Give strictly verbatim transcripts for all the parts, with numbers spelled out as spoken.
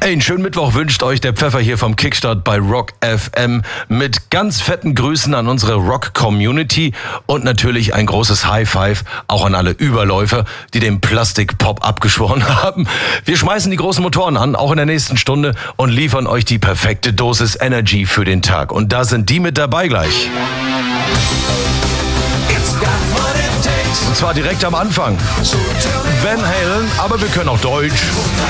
Hey, einen schönen Mittwoch wünscht euch der Pfeffer hier vom Kickstart bei Rock F M mit ganz fetten Grüßen an unsere Rock-Community und natürlich ein großes High-Five auch an alle Überläufer, die den Plastik-Pop abgeschworen haben. Wir schmeißen die großen Motoren an, auch in der nächsten Stunde, und liefern euch die perfekte Dosis Energy für den Tag. Und da sind die mit dabei gleich. Und zwar direkt am Anfang. Van Halen, aber wir können auch Deutsch.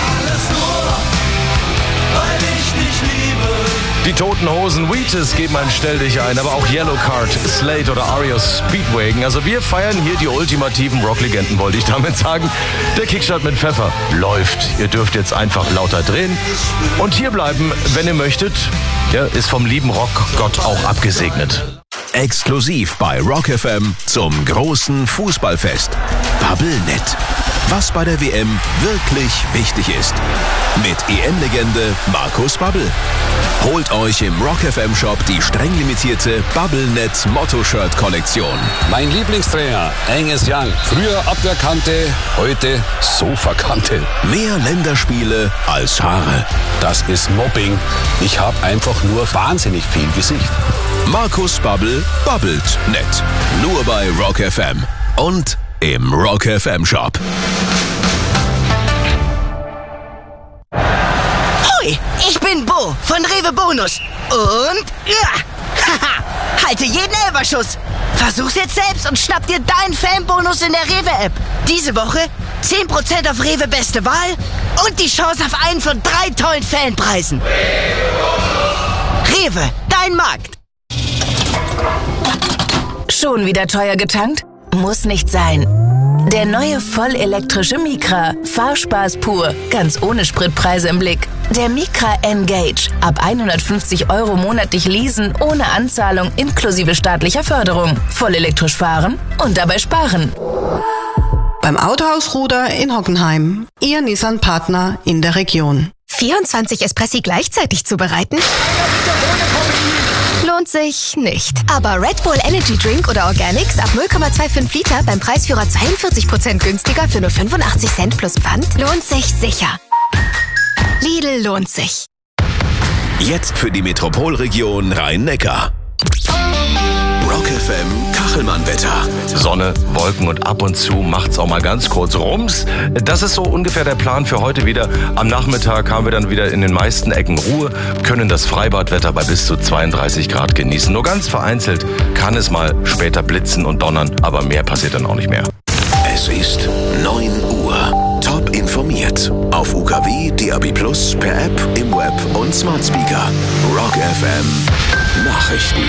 Die Toten Hosen, Wheatus geben ein Stell dich ein, aber auch Yellowcard, Slade oder R E O Speedwagon. Also wir feiern hier die ultimativen Rocklegenden, wollte ich damit sagen. Der Kickstart mit Pfeffer läuft. Ihr dürft jetzt einfach lauter drehen und hier bleiben, wenn ihr möchtet. Ja, ist vom lieben Rockgott auch abgesegnet. Exklusiv bei Rock F M zum großen Fußballfest. Bubblenet. Was bei der W M wirklich wichtig ist. Mit E M-Legende Markus Babbel. Holt euch im Rock F M Shop die streng limitierte Bubblenet Motto-Shirt-Kollektion. Mein Lieblingstrainer, Angus Young. Früher Abwehrkante, heute Sofakante. Mehr Länderspiele als Haare. Das ist Mobbing. Ich habe einfach nur wahnsinnig viel Gesicht. Markus Babbel babbelt nett. Nur bei Rock F M und im Rock F M Shop. Hoi, ich bin Bo von Rewe Bonus. Und ja, haha, halte jeden Elferschuss. Versuch's jetzt selbst und schnapp dir deinen Fanbonus in der Rewe-App. Diese Woche zehn Prozent auf Rewe Beste Wahl und die Chance auf einen von drei tollen Fanpreisen. Rewe, dein Markt. Schon wieder teuer getankt? Muss nicht sein. Der neue vollelektrische Micra. Fahrspaß pur. Ganz ohne Spritpreise im Blick. Der Micra N-Gage. Ab hundertfünfzig Euro monatlich leasen, ohne Anzahlung, inklusive staatlicher Förderung. Voll elektrisch fahren und dabei sparen. Beim Autohaus Ruder in Hockenheim. Ihr Nissan-Partner in der Region. vierundzwanzig Espressi gleichzeitig zubereiten? Lohnt sich nicht. Aber Red Bull Energy Drink oder Organics ab null Komma fünfundzwanzig Liter beim Preisführer zweiundvierzig Prozent günstiger für nur fünfundachtzig Cent plus Pfand lohnt sich sicher. Lidl lohnt sich. Jetzt für die Metropolregion Rhein-Neckar. Rock F M Kachelmann-Wetter. Sonne, Wolken und ab und zu macht's auch mal ganz kurz Rums. Das ist so ungefähr der Plan für heute wieder. Am Nachmittag haben wir dann wieder in den meisten Ecken Ruhe, können das Freibadwetter bei bis zu zweiunddreißig Grad genießen. Nur ganz vereinzelt kann es mal später blitzen und donnern, aber mehr passiert dann auch nicht mehr. Es ist neun Uhr. Top informiert. Auf U K W, D A B Plus, per App, im Web und Smart Speaker. Rock F M Nachrichten.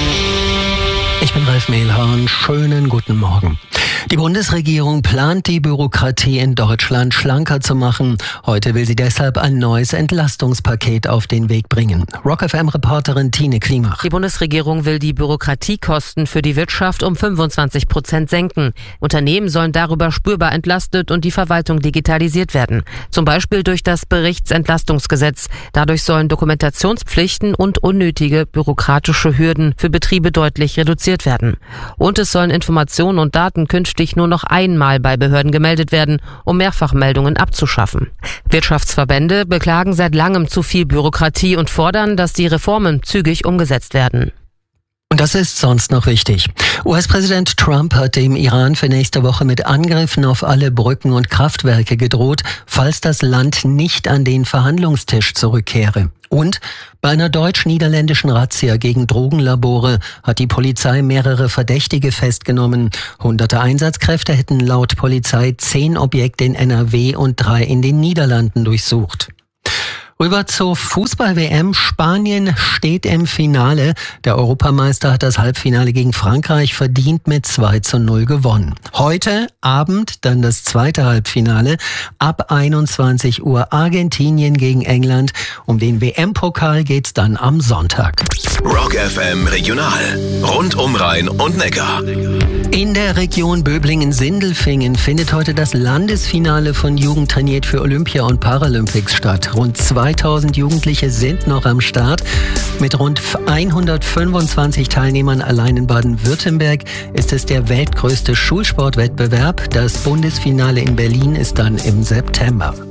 Ich bin Ralf Mehlhorn. Schönen guten Morgen. Die Bundesregierung plant, die Bürokratie in Deutschland schlanker zu machen. Heute will sie deshalb ein neues Entlastungspaket auf den Weg bringen. Rock F M-Reporterin Tine Klimach. Die Bundesregierung will die Bürokratiekosten für die Wirtschaft um fünfundzwanzig Prozent senken. Unternehmen sollen darüber spürbar entlastet und die Verwaltung digitalisiert werden. Zum Beispiel durch das Berichtsentlastungsgesetz. Dadurch sollen Dokumentationspflichten und unnötige bürokratische Hürden für Betriebe deutlich reduziert werden. Und es sollen Informationen und Daten künftig nur noch einmal bei Behörden gemeldet werden, um Mehrfachmeldungen abzuschaffen. Wirtschaftsverbände beklagen seit langem zu viel Bürokratie und fordern, dass die Reformen zügig umgesetzt werden. Und das ist sonst noch wichtig. U S-Präsident Trump hat dem Iran für nächste Woche mit Angriffen auf alle Brücken und Kraftwerke gedroht, falls das Land nicht an den Verhandlungstisch zurückkehre. Und bei einer deutsch-niederländischen Razzia gegen Drogenlabore hat die Polizei mehrere Verdächtige festgenommen. Hunderte Einsatzkräfte hätten laut Polizei zehn Objekte in N R W und drei in den Niederlanden durchsucht. Rüber zur Fußball-W M. Spanien steht im Finale. Der Europameister hat das Halbfinale gegen Frankreich verdient mit zwei zu null gewonnen. Heute Abend dann das zweite Halbfinale. Ab einundzwanzig Uhr Argentinien gegen England. Um den W M-Pokal geht's dann am Sonntag. Rock F M Regional. Rund um Rhein und Neckar. In der Region Böblingen-Sindelfingen findet heute das Landesfinale von Jugend trainiert für Olympia und Paralympics statt. Rund zweitausend Jugendliche sind noch am Start. Mit rund hundertfünfundzwanzig Teilnehmern allein in Baden-Württemberg ist es der weltgrößte Schulsportwettbewerb. Das Bundesfinale in Berlin ist dann im September.